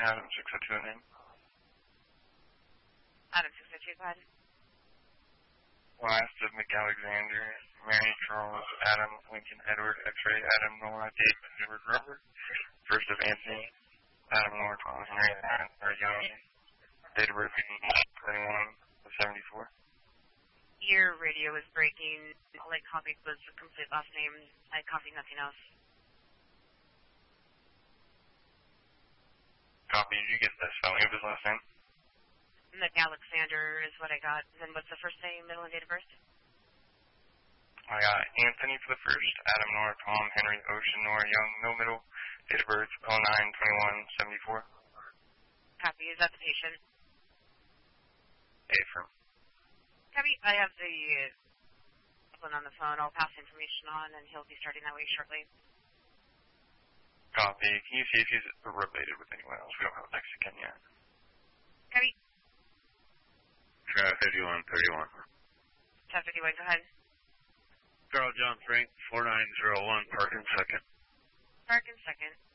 Adam 602 name. Adam 602, go ahead. Last of McAlexander, Mary Charles, Adam, Lincoln, Edward, X-Ray, Adam, Nora, David, Edward, Robert. First of Anthony, Adam, Nora, Thomas, Mary, Aaron, Young. Date of birth, 21/74. Your radio is breaking. All I copied was the complete last name. I copied nothing else. Copy, did you get the spelling of his last name? McAlexander is what I got. Then what's the first name, middle, and date of birth? I got Anthony for the first, Adam, Nora, Tom, Henry, Ocean, Nora, Young, no middle, date of birth, 09/21/74. Copy, is that the patient? Affirm. Copy, I have the one on the phone. I'll pass information on, and he'll be starting that way shortly. Copy, can you see if he's related with anyone else? We don't have a Mexican yet. Copy. Trav 5131. Trav 51, go ahead. Carl John Frank, 4901, Parkin second. Parkin second.